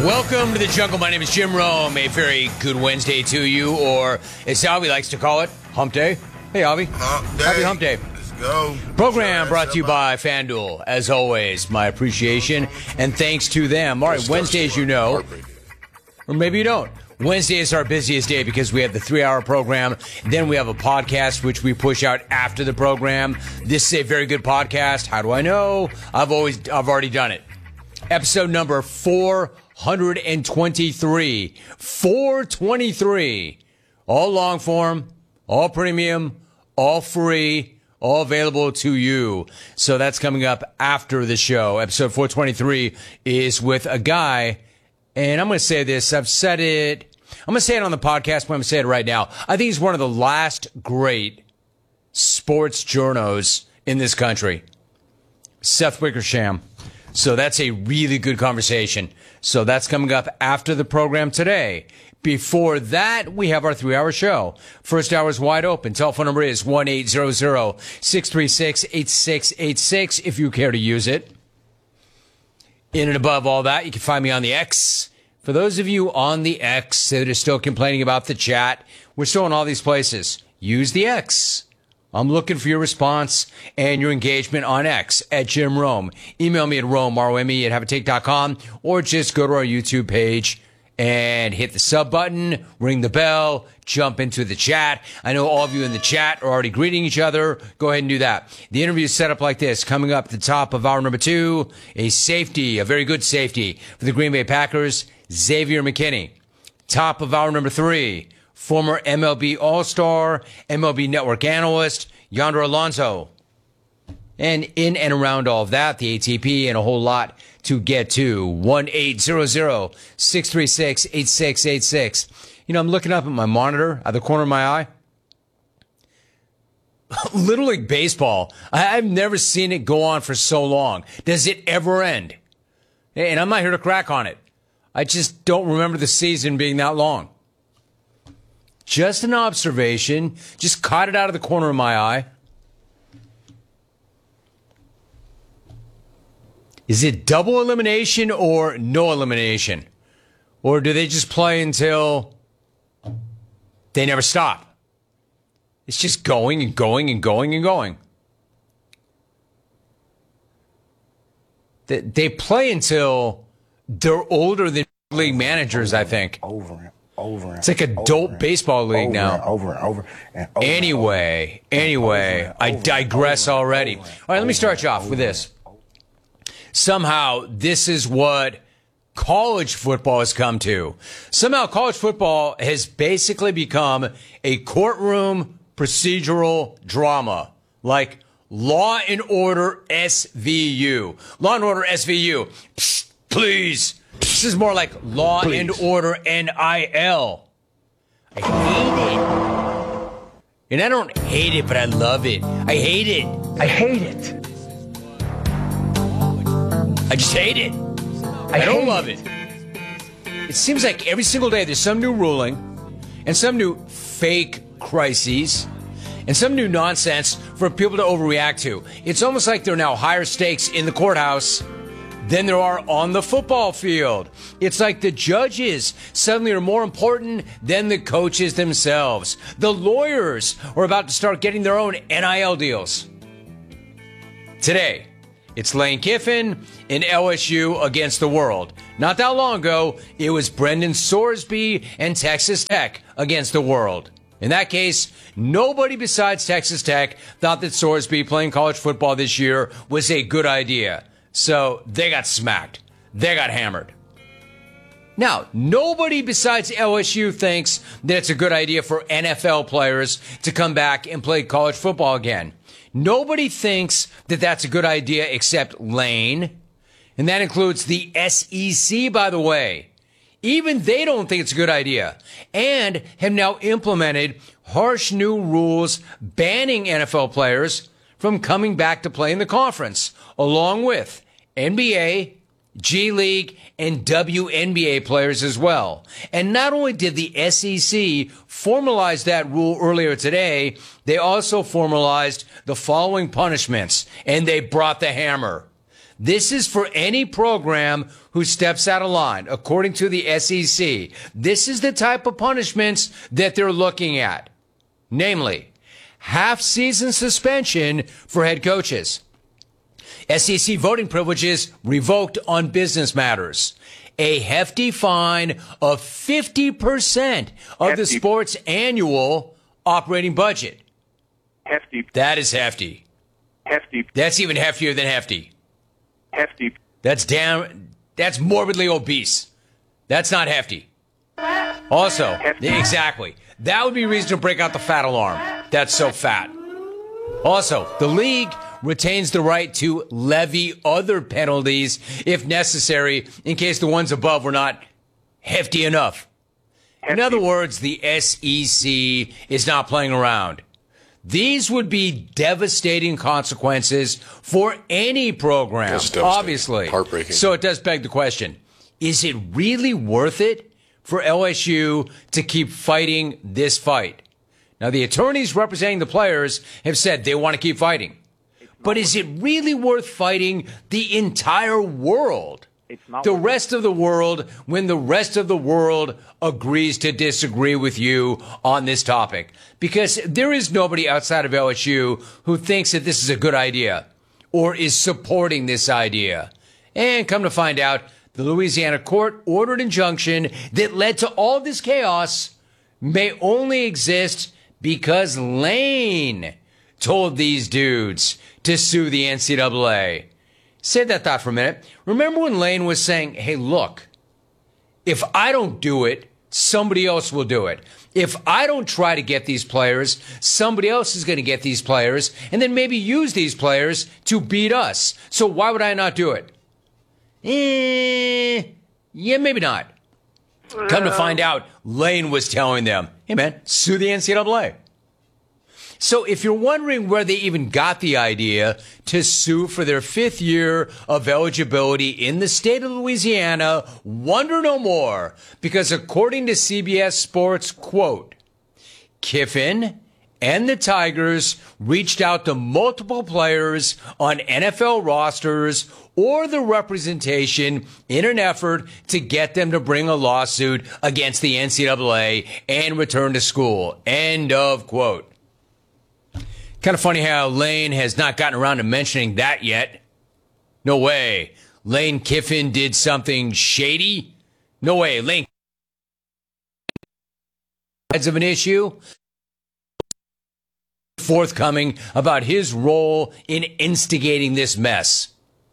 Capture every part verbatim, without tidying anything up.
Welcome to the jungle. My name is Jim Rome. A very good Wednesday to you, or as Avi likes to call it, Hump Day. Hey, Avi. Hump Day. Happy Hump Day. Let's go. Program brought to you by FanDuel. As always, my appreciation and thanks to them. All right, Wednesday, as you know, or maybe you don't. Wednesday is our busiest day because we have the three-hour program. Then we have a podcast, which we push out after the program. This is a very good podcast. How do I know? I've always, I've already done it. Episode number four twenty-three. four twenty-three. All long form, all premium, all free, all available to you. So that's coming up after the show. Episode four twenty-three is with a guy, and I'm going to say this. I've said it. I'm going to say it on the podcast, but I'm going to say it right now. I think he's one of the last great sports journos in this country. Seth Wickersham. So that's a really good conversation. So that's coming up after the program today. Before that, we have our three-hour show. First hour is wide open. Telephone number is one eight hundred, six three six, eight six eight six if you care to use it. In and above all that, you can find me on the X. For those of you on the X that are still complaining about the chat, we're still in all these places. Use the X. I'm looking for your response and your engagement on X at Jim Rome. Email me at Rome, R O M E, at have a take dot com, or just go to our YouTube page and hit the sub button, ring the bell, jump into the chat. I know all of you in the chat are already greeting each other. Go ahead and do that. The interview is set up like this. Coming up at the top of hour number two, a safety, a very good safety for the Green Bay Packers, Xavier McKinney. Top of hour number three, former M L B All-Star, M L B Network analyst, Yonder Alonso. And in and around all of that, the A T P and a whole lot to get to. one eight hundred, six three six, eight six eight six. You know, I'm looking up at my monitor out the corner of my eye. Little League Baseball. I- I've never seen it go on for so long. Does it ever end? And I'm not here to crack on it. I just don't remember the season being that long. Just an observation. Just caught it out of the corner of my eye. Is it double elimination or no elimination? Or do they just play until they never stop? It's just going and going and going and going. They, they play until they're older than league managers, I think. Over and over and It's like adult baseball league over now. And over and over and over. Anyway, anyway, I digress already. All right, let me start you off with this. Somehow, this is what college football has come to. Somehow, college football has basically become a courtroom procedural drama, like Law and Order S V U. Law and Order S V U. Psst, please. This is more like Law Please. and Order N I L. I hate it. And I don't hate it, but I love it. I hate it. I hate it. I just hate it. I, I don't love it. it. It seems like every single day there's some new ruling and some new fake crises and some new nonsense for people to overreact to. It's almost like there are now higher stakes in the courthouse than there are on the football field. It's like the judges suddenly are more important than the coaches themselves. The lawyers are about to start getting their own N I L deals. Today, it's Lane Kiffin in L S U against the world. Not that long ago, it was Brendan Sorsby and Texas Tech against the world. In that case, nobody besides Texas Tech thought that Sorsby playing college football this year was a good idea. So they got smacked. They got hammered. Now, nobody besides L S U thinks that it's a good idea for N F L players to come back and play college football again. Nobody thinks that that's a good idea except Lane. And that includes the S E C, by the way. Even they don't think it's a good idea and have now implemented harsh new rules banning N F L players from coming back to play in the conference, along with N B A, G League, and W N B A players as well. And not only did the S E C formalize that rule earlier today, they also formalized the following punishments, and they brought the hammer. This is for any program who steps out of line, according to the S E C. This is the type of punishments that they're looking at. Namely, half-season suspension for head coaches. S E C voting privileges revoked on business matters. A hefty fine of fifty percent of hefty. The sport's annual operating budget. Hefty. That is hefty. Hefty. That's even heftier than hefty. Hefty. That's down. That's morbidly obese. That's not hefty. Also, hefty. Exactly. That would be reason to break out the fat alarm. That's so fat. Also, the league retains the right to levy other penalties if necessary in case the ones above were not hefty enough. Hefty. In other words, the S E C is not playing around. These would be devastating consequences for any program, obviously. Heartbreaking. So it does beg the question, is it really worth it for L S U to keep fighting this fight? Now, the attorneys representing the players have said they want to keep fighting. But is it really worth fighting the entire world? It's not the rest of the world, when the rest of the world agrees to disagree with you on this topic. Because there is nobody outside of L S U who thinks that this is a good idea or is supporting this idea. And come to find out, the Louisiana court ordered injunction that led to all this chaos may only exist because Lane told these dudes to sue the N C double A. Say that thought for a minute. Remember when Lane was saying, hey, look, if I don't do it, somebody else will do it. If I don't try to get these players, somebody else is going to get these players and then maybe use these players to beat us. So why would I not do it? Eh, yeah, maybe not. Come to find out, Lane was telling them, hey, man, sue the N C double A. So if you're wondering where they even got the idea to sue for their fifth year of eligibility in the state of Louisiana, wonder no more. Because according to C B S Sports, quote, Kiffin and the Tigers reached out to multiple players on N F L rosters or the representation in an effort to get them to bring a lawsuit against the N C double A and return to school. End of quote. Kind of funny how Lane has not gotten around to mentioning that yet. No way. Lane Kiffin did something shady? No way. Lane sides of an issue forthcoming about his role in instigating this mess.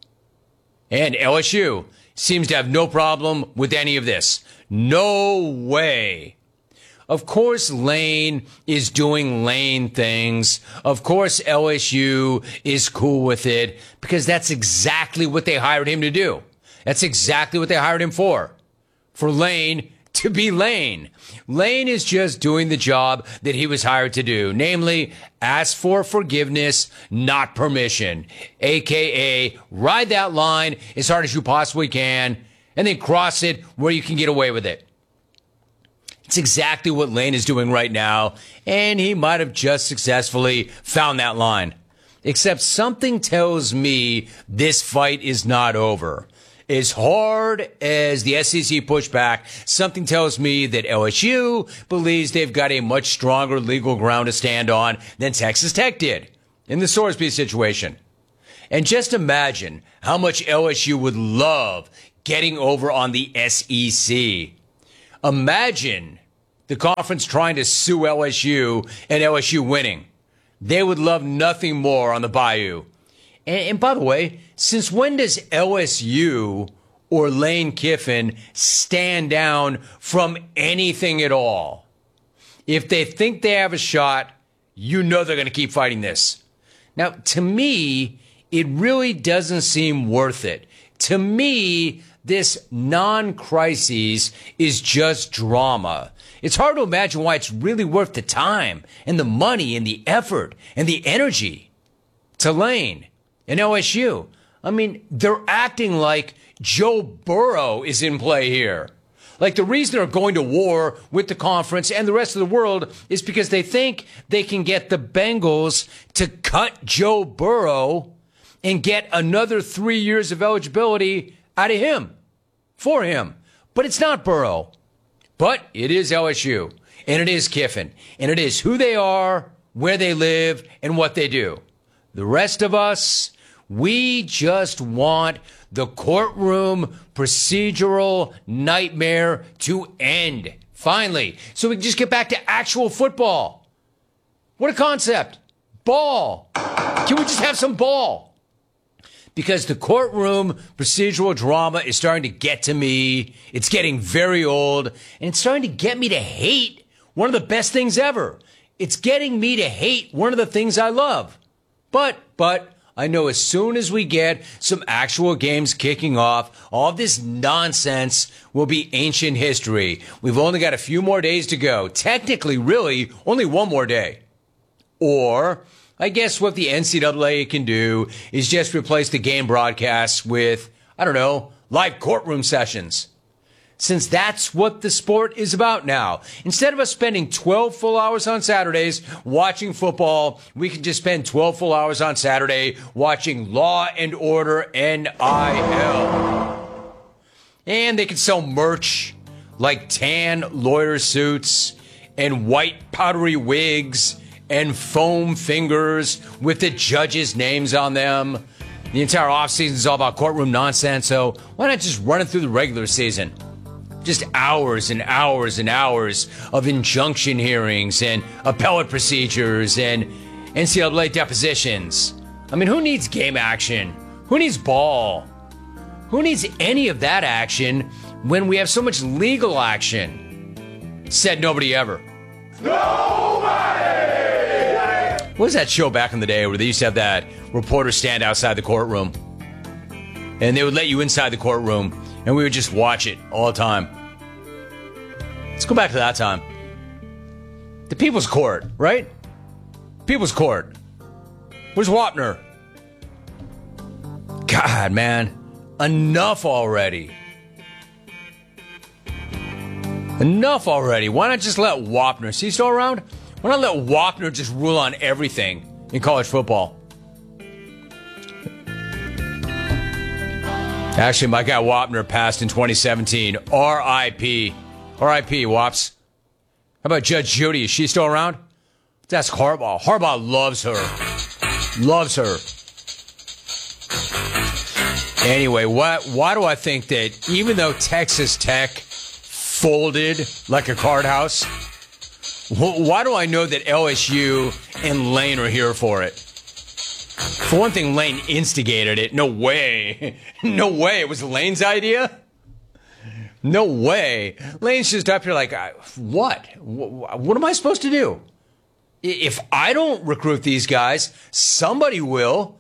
And L S U seems to have no problem with any of this. No way. Of course, Lane is doing Lane things. Of course, L S U is cool with it because that's exactly what they hired him to do. That's exactly what they hired him for. For Lane to be Lane. Lane is just doing the job that he was hired to do, namely, ask for forgiveness, not permission, a k a ride that line as hard as you possibly can and then cross it where you can get away with it. It's exactly what Lane is doing right now, and he might have just successfully found that line. Except something tells me this fight is not over. As hard as the S E C pushback, something tells me that L S U believes they've got a much stronger legal ground to stand on than Texas Tech did in the Sorsby situation. And just imagine how much L S U would love getting over on the S E C. Imagine the conference trying to sue L S U and L S U winning. They would love nothing more on the Bayou. And, and by the way, since when does L S U or Lane Kiffin stand down from anything at all? If they think they have a shot, you know they're going to keep fighting this. Now, to me, it really doesn't seem worth it. To me, this non-crisis is just drama. It's hard to imagine why it's really worth the time and the money and the effort and the energy to Lane and L S U. I mean, they're acting like Joe Burrow is in play here. Like the reason they're going to war with the conference and the rest of the world is because they think they can get the Bengals to cut Joe Burrow and get another three years of eligibility out of him, for him. But it's not Burrow. But it is L S U, and it is Kiffin, and it is who they are, where they live, and what they do. The rest of us, we just want the courtroom procedural nightmare to end, finally, so we can just get back to actual football. What a concept. Ball. Can we just have some ball? Because the courtroom procedural drama is starting to get to me. It's getting very old, and it's starting to get me to hate one of the best things ever. It's getting me to hate one of the things I love. But, but, I know as soon as we get some actual games kicking off, all this nonsense will be ancient history. We've only got a few more days to go. Technically, really, only one more day. Or, I guess what the N C double A can do is just replace the game broadcasts with, I don't know, live courtroom sessions. Since that's what the sport is about now. Instead of us spending twelve full hours on Saturdays watching football, we can just spend twelve full hours on Saturday watching Law and Order N I L. And they can sell merch like tan lawyer suits and white powdery wigs and foam fingers with the judges' names on them. The entire offseason is all about courtroom nonsense, so why not just run it through the regular season? Just hours and hours and hours of injunction hearings and appellate procedures and N C double A depositions. I mean, who needs game action? Who needs ball? Who needs any of that action when we have so much legal action? Said nobody ever. Nobody! What was that show back in the day where they used to have that reporter stand outside the courtroom? And they would let you inside the courtroom, and we would just watch it all the time. Let's go back to that time. The People's Court, right? People's Court. Where's Wapner? God, man. Enough already. Enough already. Why not just let Wapner, is he still around? Why not let Wapner just rule on everything in college football? Actually, my guy Wapner passed in twenty seventeen. R I P R I P, Wops. How about Judge Judy? Is she still around? That's Harbaugh. Harbaugh loves her. Loves her. Anyway, why, why do I think that even though Texas Tech folded like a card house, why do I know that L S U and Lane are here for it? For one thing, Lane instigated it. No way. No way. It was Lane's idea? No way. Lane's just up here like, what? What am I supposed to do? If I don't recruit these guys, somebody will.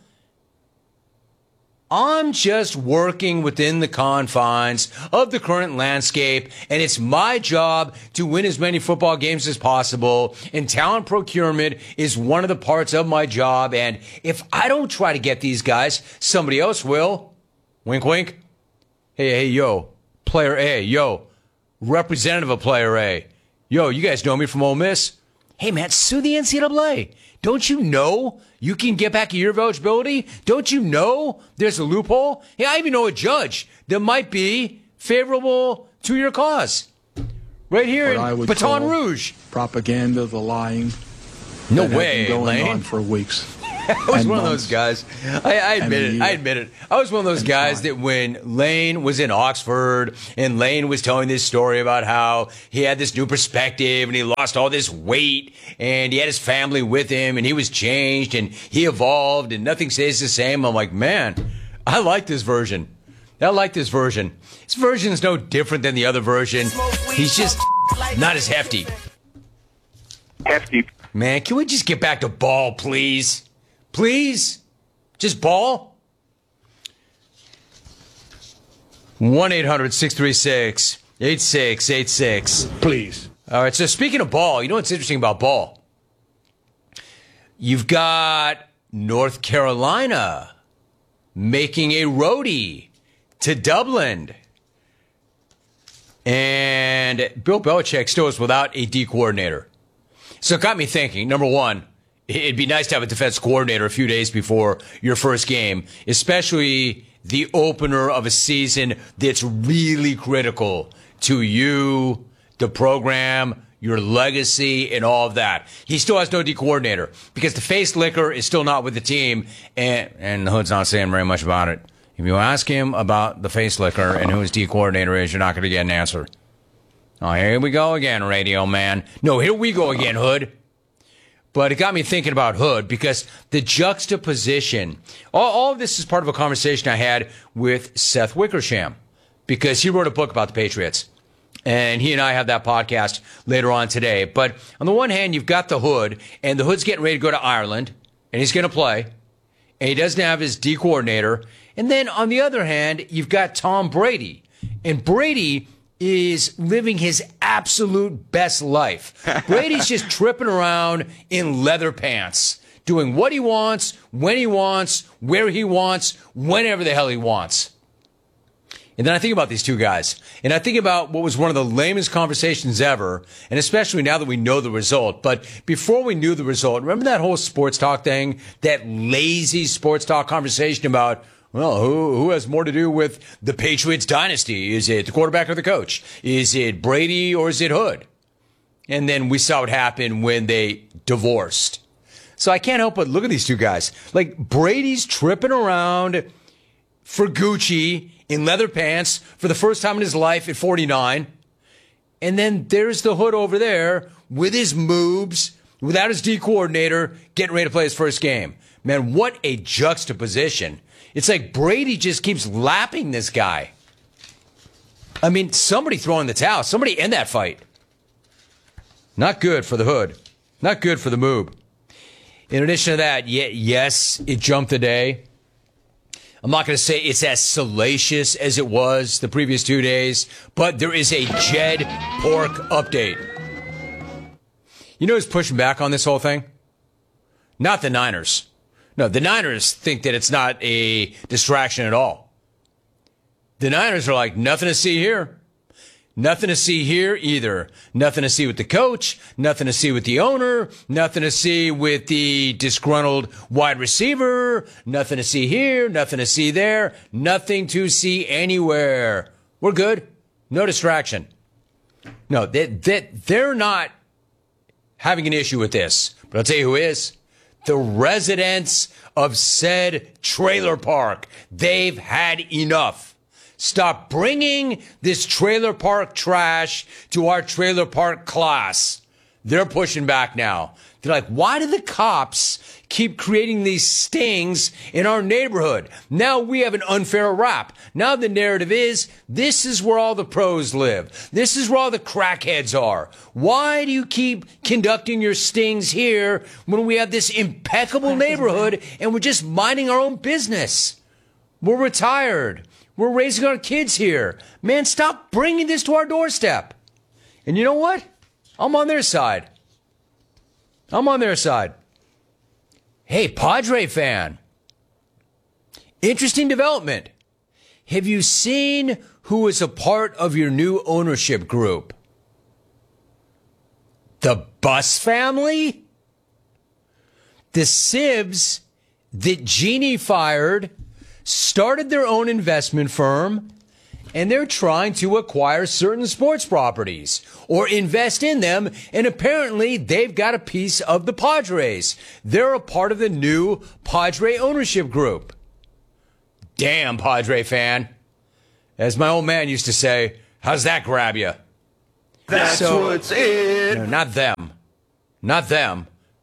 I'm just working within the confines of the current landscape, and it's my job to win as many football games as possible, and talent procurement is one of the parts of my job, and if I don't try to get these guys, somebody else will. Wink, wink. Hey, hey, yo, player A, yo, representative of player A. Yo, you guys know me from Ole Miss. Hey, man, sue the N C double A. Don't you know you can get back a year of eligibility? Don't you know there's a loophole? Hey, I even know a judge that might be favorable to your cause. Right here in Baton Rouge. Propaganda, the lying. No that way, had been going Lane. on for weeks. I was one of those guys. I, I admit it. year. I admit it. I was one of those guys that when Lane was in Oxford and Lane was telling this story about how he had this new perspective and he lost all this weight and he had his family with him and he was changed and he evolved and nothing stays the same. I'm like, man, I like this version. I like this version. This version is no different than the other version. He's just not as hefty. Hefty. Man, can we just get back to ball, please? Please? Just ball? one eight hundred six three six eight six eight six. Please. All right, so speaking of ball, you know what's interesting about ball? You've got North Carolina making a roadie to Dublin. And Bill Belichick still is without a D coordinator. So it got me thinking, number one, it'd be nice to have a defense coordinator a few days before your first game, especially the opener of a season that's really critical to you, the program, your legacy, and all of that. He still has no D coordinator because the face licker is still not with the team, and, and the Hood's not saying very much about it. If you ask him about the face licker and who his D coordinator is, you're not going to get an answer. Oh, here we go again, radio man. No, here we go again, Hood. But it got me thinking about Hood because the juxtaposition, all, all of this is part of a conversation I had with Seth Wickersham because he wrote a book about the Patriots. And he and I have that podcast later on today. But on the one hand, you've got the Hood, and the Hood's getting ready to go to Ireland, and he's going to play. And he doesn't have his D coordinator. And then on the other hand, you've got Tom Brady. And Brady is living his absolute best life. Brady's just tripping around in leather pants, doing what he wants, when he wants, where he wants, whenever the hell he wants. And then I think about these two guys, and I think about what was one of the lamest conversations ever, and especially now that we know the result. But before we knew the result, remember that whole sports talk thing, that lazy sports talk conversation about, well, who who has more to do with the Patriots dynasty? Is it the quarterback or the coach? Is it Brady or is it Hood? And then we saw what happened when they divorced. So I can't help but look at these two guys. Like, Brady's tripping around for Gucci in leather pants for the first time in his life at forty-nine. And then there's the Hood over there with his moves, without his D coordinator, getting ready to play his first game. Man, what a juxtaposition. It's like Brady just keeps lapping this guy. I mean, somebody throw in the towel. Somebody end that fight. Not good for the Hood. Not good for the Moob. In addition to that, yes, it jumped a day. I'm not going to say it's as salacious as it was the previous two days, but there is a Jed Pork update. You know who's pushing back on this whole thing? Not the Niners. No, the Niners think that it's not a distraction at all. The Niners are like, nothing to see here. Nothing to see here either. Nothing to see with the coach. Nothing to see with the owner. Nothing to see with the disgruntled wide receiver. Nothing to see here. Nothing to see there. Nothing to see anywhere. We're good. No distraction. No, they, they, they're not having an issue with this. But I'll tell you who is. The residents of said trailer park. They've had enough. Stop bringing this trailer park trash to our trailer park class. They're pushing back now. They're like, why do the cops keep creating these stings in our neighborhood? Now we have an unfair rap. Now the narrative is, this is where all the pros live. This is where all the crackheads are. Why do you keep conducting your stings here when we have this impeccable neighborhood and we're just minding our own business? We're retired. We're raising our kids here. Man, stop bringing this to our doorstep. And you know what? I'm on their side. I'm on their side. Hey, Padre fan. Interesting development. Have you seen who is a part of your new ownership group? The Bus family? The Sibs that Jeannie fired started their own investment firm, and they're trying to acquire certain sports properties or invest in them, and apparently they've got a piece of the Padres. They're a part of the new Padre ownership group. Damn, Padre fan. As my old man used to say, how's that grab you? That's So- what's in. No, not them. Not them.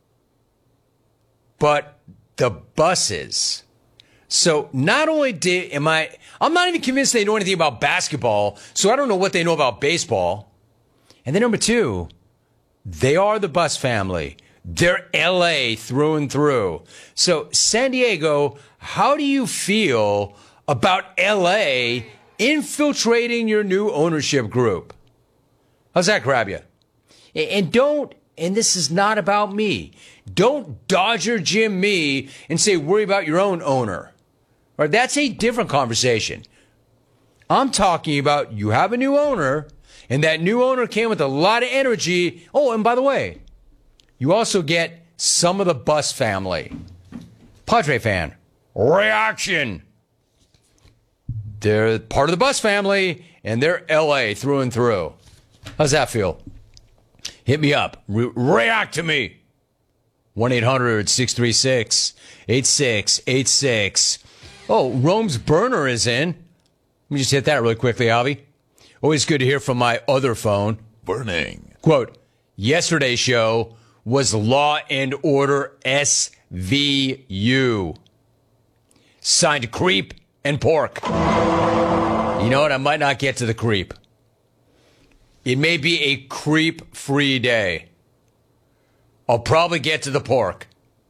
But the Buses. So not only did, am I, I'm not even convinced they know anything about basketball, so I don't know what they know about baseball. And then number two, they are the Bus family. They're L A through and through. So San Diego, how do you feel about L A infiltrating your new ownership group? How's that grab you? And don't, and this is not about me, don't Dodger Jim me and say worry about your own owner. All right, that's a different conversation. I'm talking about you have a new owner, and that new owner came with a lot of energy. Oh, and by the way, you also get some of the Bus family. Padre fan. Reaction. They're part of the Bus family, and they're L A through and through. How's that feel? Hit me up. Re- react to me. one eight hundred six three six eight six eight six. Oh, Rome's burner is in. Let me just hit that really quickly, Avi. Always good to hear from my other phone. Burning. Quote, yesterday's show was Law and Order S V U. Signed Creep and Pork. You know what? I might not get to the creep. It may be a creep-free day. I'll probably get to the pork.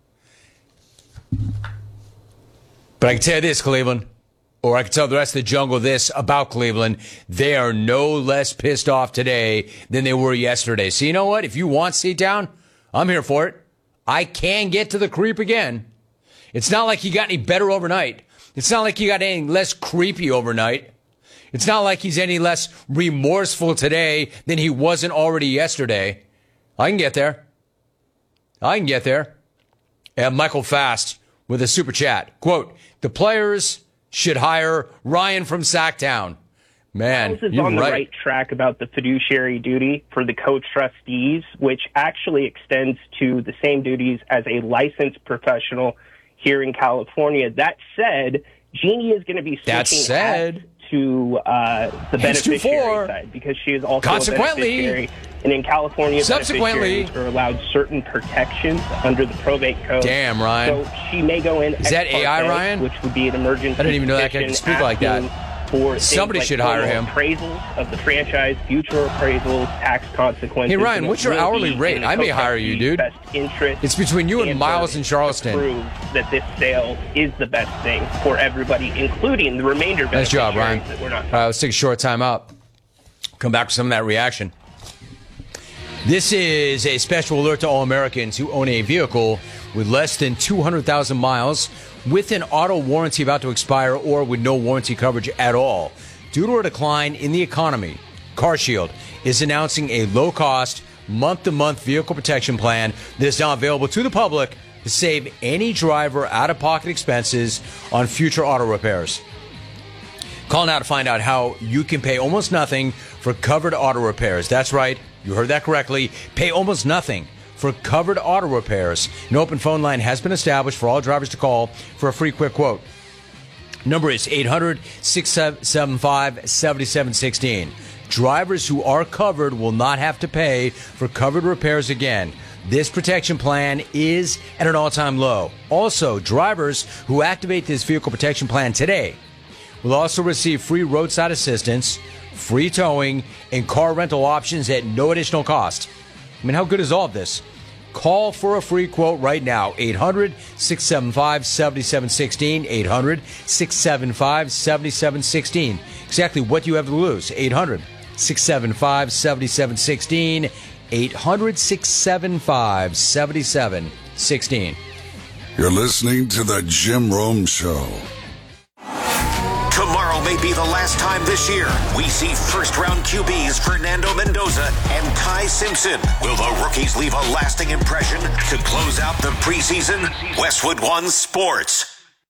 But I can tell you this, Cleveland, or I can tell the rest of the jungle this about Cleveland. They are no less pissed off today than they were yesterday. So you know what? If you want C-Town, I'm here for it. I can get to the creep again. It's not like he got any better overnight. It's not like he got any less creepy overnight. It's not like he's any less remorseful today than he wasn't already yesterday. I can get there. I can get there. And Michael Fast with a super chat. Quote, the players should hire Ryan from Sacktown. Man, Miles is you're on the right. right track about the fiduciary duty for the coach trustees, which actually extends to the same duties as a licensed professional here in California. That said, Jeannie is going to be That switching said, hats to uh, the Hands to beneficiary four. side because she is also Consequently, a beneficiary. And in California, subsequently, beneficiaries are allowed certain protections under the probate code. Damn, Ryan. So she may go in. Is that ex A I, parte, Ryan? Which would be an emergency. I didn't even know that guy could petition speak like that. asking For Somebody like should hire him. Appraisals of the franchise, future appraisals, tax consequences. Hey, Ryan, and what's it your will hourly be rate? in the I may hire you, co-trustee's dude. Best interest. It's between you and and Miles for- in Charleston. To prove that this sale is the best thing for everybody, including the remainder of Nice job, Ryan. that we're not. All right, let's take a short time out. Come back with some of that reaction. This is a special alert to all Americans who own a vehicle with less than two hundred thousand miles, with an auto warranty about to expire, or with no warranty coverage at all. Due to a decline in the economy, CarShield is announcing a low-cost, month-to-month vehicle protection plan that is now available to the public to save any driver out-of-pocket expenses on future auto repairs. Call now to find out how you can pay almost nothing for covered auto repairs. That's right. You heard that correctly. Pay almost nothing for covered auto repairs. An open phone line has been established for all drivers to call for a free quick quote. Number is eight hundred six seven five seven seven one six. Drivers who are covered will not have to pay for covered repairs again. This protection plan is at an all-time low. Also, drivers who activate this vehicle protection plan today will also receive free roadside assistance, free towing, and car rental options at no additional cost. I mean, how good is all of this? Call for a free quote right now. eight hundred six seven five seven seven one six. eight hundred six seven five seven seven one six. Exactly what do you have to lose? eight hundred six seven five seven seven one six. eight hundred six seven five seven seven one six. You're listening to The Jim Rome Show. Tomorrow may be the last time this year we see first-round Q Bs Fernando Mendoza and Ty Simpson. Will the rookies leave a lasting impression to close out the preseason? Westwood One Sports.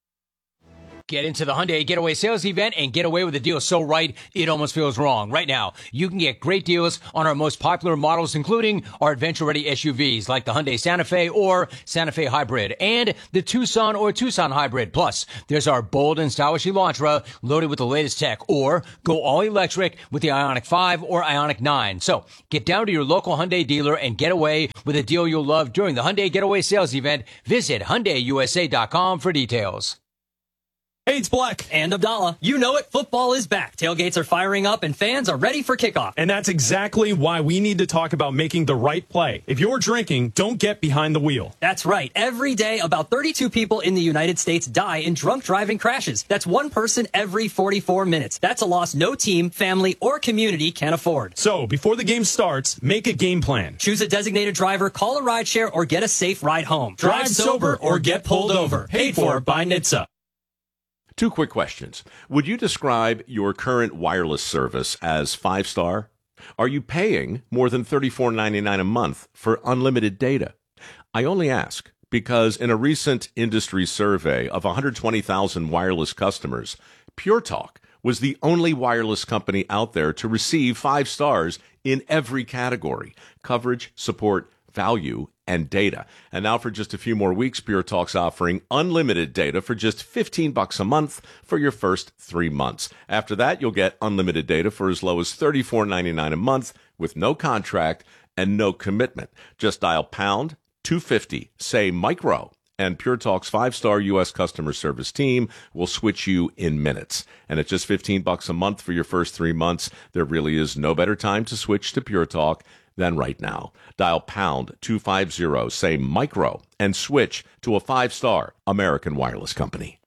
Get into the Hyundai Getaway Sales Event and get away with a deal so right, it almost feels wrong. Right now, you can get great deals on our most popular models, including our adventure-ready S U Vs like the Hyundai Santa Fe or Santa Fe Hybrid and the Tucson or Tucson Hybrid. Plus, there's our bold and stylish Elantra loaded with the latest tech, or go all-electric with the Ioniq five or Ioniq nine. So, get down to your local Hyundai dealer and get away with a deal you'll love during the Hyundai Getaway Sales Event. Visit Hyundai U S A dot com for details. Hey, it's Black. And Abdallah. You know it, football is back. Tailgates are firing up and fans are ready for kickoff. And that's exactly why we need to talk about making the right play. If you're drinking, don't get behind the wheel. That's right. Every day, about thirty-two people in the United States die in drunk driving crashes. That's one person every forty-four minutes. That's a loss no team, family, or community can afford. So, before the game starts, make a game plan. Choose a designated driver, call a rideshare, or get a safe ride home. Drive sober or get pulled over. Paid for by N H T S A. Two quick questions. Would you describe your current wireless service as five-star? Are you paying more than thirty-four ninety-nine a month for unlimited data? I only ask because in a recent industry survey of one hundred twenty thousand wireless customers, Pure Talk was the only wireless company out there to receive five stars in every category: coverage, support, value, and data. And now for just a few more weeks, Pure Talk's offering unlimited data for just fifteen bucks a month for your first three months. After that, you'll get unlimited data for as low as thirty-four ninety-nine a month with no contract and no commitment. Just dial pound two fifty, say micro, and Pure Talk's five-star U S customer service team will switch you in minutes. And at just fifteen bucks a month for your first three months, there really is no better time to switch to Pure Talk than right now. Dial pound two fifty, say micro, and switch to a five-star American wireless company.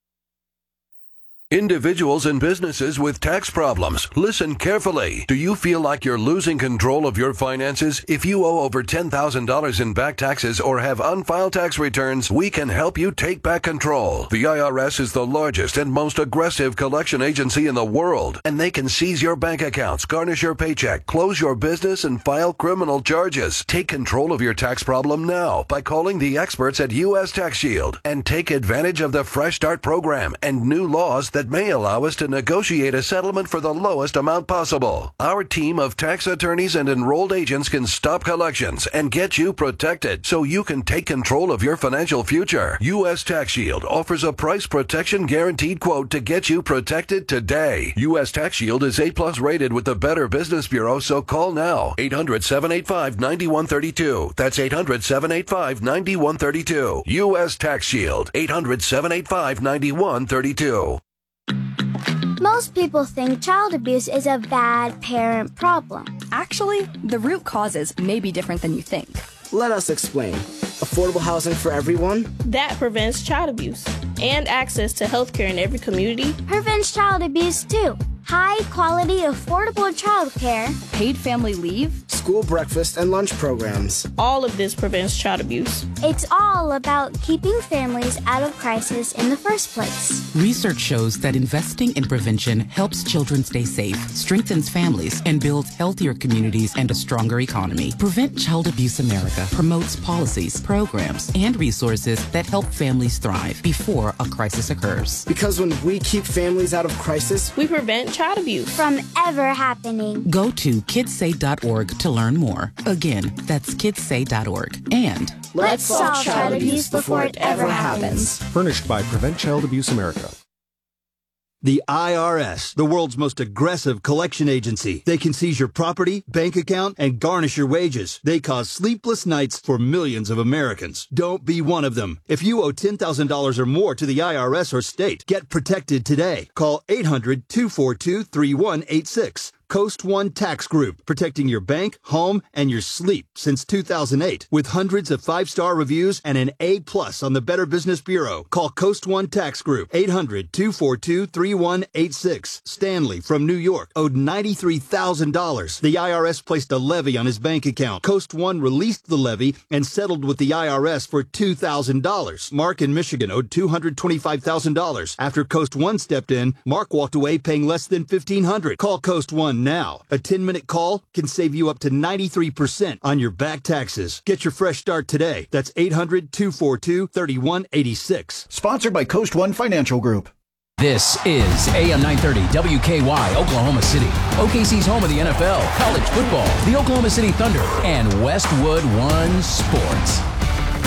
Individuals and businesses with tax problems, listen carefully. Do you feel like you're losing control of your finances? If you owe over ten thousand dollars in back taxes or have unfiled tax returns, we can help you take back control. The I R S is the largest and most aggressive collection agency in the world, and they can seize your bank accounts, garnish your paycheck, close your business, and file criminal charges. Take control of your tax problem now by calling the experts at U S Tax Shield and take advantage of the Fresh Start program and new laws that that may allow us to negotiate a settlement for the lowest amount possible. Our team of tax attorneys and enrolled agents can stop collections and get you protected so you can take control of your financial future. U S Tax Shield offers a price protection guaranteed quote to get you protected today. U S Tax Shield is A plus rated with the Better Business Bureau, so call now. eight hundred, seven eight five, nine one three two. That's eight hundred, seven eight five, nine one three two. U S Tax Shield. eight hundred, seven eight five, nine one three two. Most people think child abuse is a bad parent problem. Actually, the root causes may be different than you think. Let us explain. Affordable housing for everyone? That prevents child abuse. And access to health care in every community prevents child abuse too. High quality, affordable child care. Paid family leave. School breakfast and lunch programs. All of this prevents child abuse. It's all about keeping families out of crisis in the first place. Research shows that investing in prevention helps children stay safe, strengthens families, and builds healthier communities and a stronger economy. Prevent Child Abuse America promotes policies, programs, and resources that help families thrive before a crisis occurs. Because when we keep families out of crisis, we prevent child abuse from ever happening. Go to kids say dot org to learn more. Again, that's kids say dot org. And let's solve child abuse before it ever happens. Furnished by Prevent Child Abuse America. The I R S, the world's most aggressive collection agency. They can seize your property, bank account, and garnish your wages. They cause sleepless nights for millions of Americans. Don't be one of them. If you owe ten thousand dollars or more to the I R S or state, get protected today. Call eight hundred, two four two, three one eight six. Coast One Tax Group, protecting your bank, home, and your sleep since two thousand eight. With hundreds of five-star reviews and an A plus on the Better Business Bureau. Call Coast One Tax Group, eight hundred, two four two, three one eight six. Stanley from New York owed ninety-three thousand dollars. The I R S placed a levy on his bank account. Coast One released the levy and settled with the I R S for two thousand dollars. Mark in Michigan owed two hundred twenty-five thousand dollars. After Coast One stepped in, Mark walked away paying less than fifteen hundred dollars. Call Coast One now. A ten-minute call can save you up to ninety-three percent on your back taxes. Get your fresh start today. That's eight hundred, two four two, three one eight six. Sponsored by Coast One Financial Group. This is A M nine thirty W K Y, Oklahoma City. O K C's home of the N F L, college football, the Oklahoma City Thunder, and Westwood One Sports.